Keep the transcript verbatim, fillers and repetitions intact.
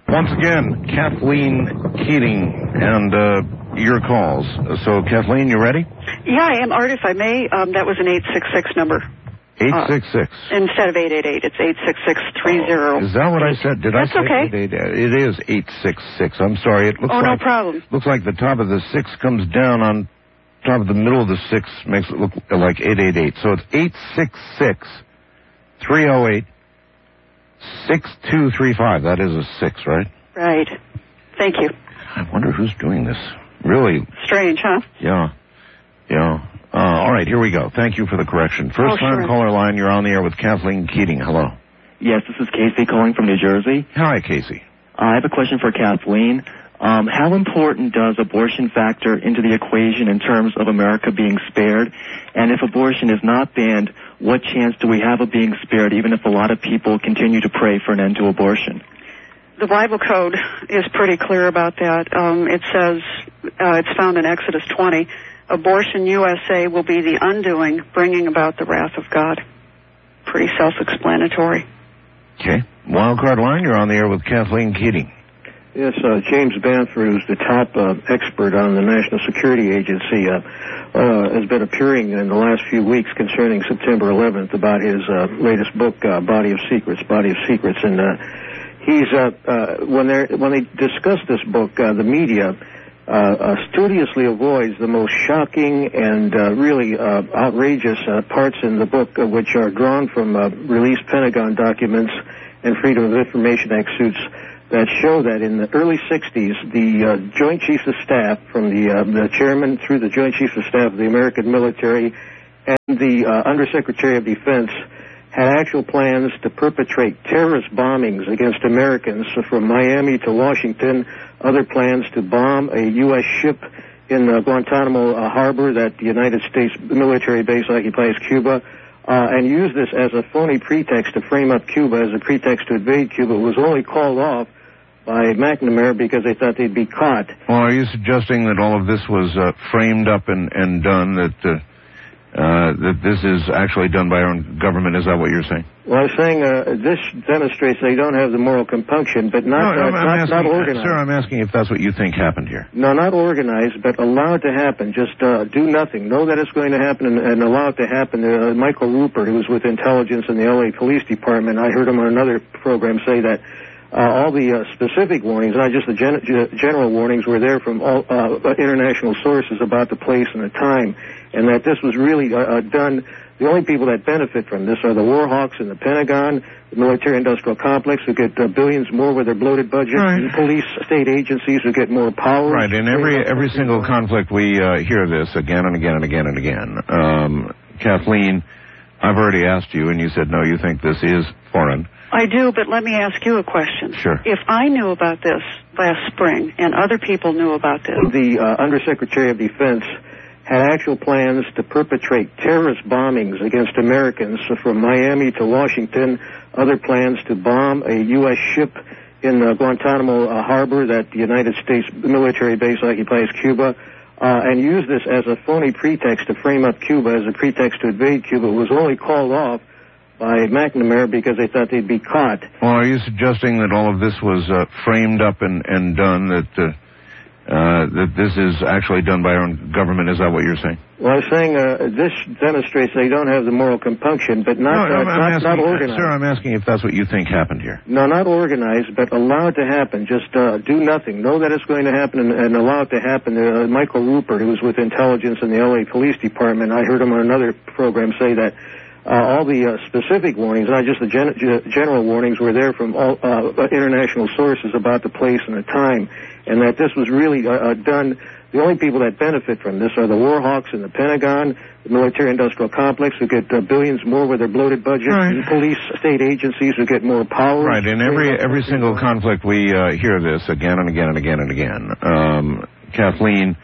Once again, Kathleen Keating and uh, your calls. So, Kathleen, you ready? Yeah, I am. Art, if I may, um, that was an eight six six number. eight six six. Uh, instead of eight eight eight, it's eight six six three zero. Oh, is that what I said? Did That's I say okay. eight eight eight? It is eight six six. I'm sorry. It looks oh, like, no problem. Looks like the top of the six comes down on top of the middle of the six, makes it look like eight eight eight. So it's eight six six three zero eight six two three five. That is a six, right? Right. Thank you. I wonder who's doing this. Really? Strange, huh? Yeah. Yeah. Uh, all right, here we go. Thank you for the correction. First oh, time sure. caller line, you're on the air with Kathleen Keating. Hello. Yes, this is Casey calling from New Jersey. Hi, Casey. Uh, I have a question for Kathleen. Um, how important does abortion factor into the equation in terms of America being spared? And if abortion is not banned, what chance do we have of being spared, even if a lot of people continue to pray for an end to abortion? The Bible code is pretty clear about that. Um, it says, uh, it's found in Exodus twenty, abortion U S A will be the undoing, bringing about the wrath of God. Pretty self-explanatory. Okay. Wildcard line, you're on the air with Kathleen Keating. Yes, uh, James Banford, who's the top uh, expert on the National Security Agency, uh, uh, has been appearing in the last few weeks concerning September eleventh about his uh, latest book, uh, Body of Secrets, Body of Secrets. And uh, he's, uh, uh, when, they're, when they discuss this book, uh, the media uh, uh, studiously avoids the most shocking and uh, really uh, outrageous uh, parts in the book, uh, which are drawn from uh, released Pentagon documents and Freedom of Information Act suits that show that in the early sixties, the uh, Joint Chiefs of Staff, from the, uh, the chairman through the Joint Chiefs of Staff of the American military and the uh, Undersecretary of Defense, had actual plans to perpetrate terrorist bombings against Americans from Miami to Washington, other plans to bomb a U S ship in uh, Guantanamo uh, Harbor that the United States military base occupies Cuba, Uh, and use this as a phony pretext to frame up Cuba as a pretext to invade Cuba. It was only called off by McNamara because they thought they'd be caught. Well, are you suggesting that all of this was uh, framed up and, and done, that uh, uh, that this is actually done by our own government? Is that what you're saying? Well, I'm saying uh, this demonstrates they don't have the moral compunction, but not, no, uh, I'm, I'm not, asking, not organized. Sir, I'm asking if that's what you think happened here. No, not organized, but allow it to happen. Just uh, do nothing. Know that it's going to happen and, and allow it to happen. Uh, Michael Rupert, who was with intelligence in the L A Police Department, I heard him on another program say that uh, all the uh, specific warnings, not just the gen- general warnings, were there from all uh, international sources about the place and the time, and that this was really uh, uh, done. The only people that benefit from this are the war hawks in the Pentagon, the military-industrial complex, who get uh, billions more with their bloated budget, right. and police state agencies who get more power. Right, in every every single conflict we uh, hear this again and again and again and again. Um, Kathleen, I've already asked you, and you said, no, you think this is foreign. I do, but let me ask you a question. Sure. If I knew about this last spring and other people knew about this... The uh, Undersecretary of Defense had actual plans to perpetrate terrorist bombings against Americans from Miami to Washington, other plans to bomb a U S ship in uh, Guantanamo uh, Harbor that the United States military base occupies Cuba, uh, and use this as a phony pretext to frame up Cuba as a pretext to invade Cuba. It was only called off by McNamara because they thought they'd be caught. Well, are you suggesting that all of this was uh, framed up and, and done, that... Uh, Uh, that this is actually done by our own government? Is that what you're saying? Well, I'm saying uh, this demonstrates they don't have the moral compunction, but not, no, uh, I'm, I'm not, asking, not organized. Sir, I'm asking if that's what you think happened here. No, not organized, but allow it to happen. Just uh, do nothing. Know that it's going to happen and, and allow it to happen. Uh, Michael Rupert, who was with intelligence in the L A Police Department, I heard him on another program say that Uh, all the uh, specific warnings, not just the gen- general warnings, were there from all uh, international sources about the place and the time, and that this was really uh, uh, done. The only people that benefit from this are the war hawks in the Pentagon, the military-industrial complex, who get uh, billions more with their bloated budget, right. and police state agencies who get more power. Right, in every every single conflict we uh, hear this again and again and again and again. Um, Kathleen,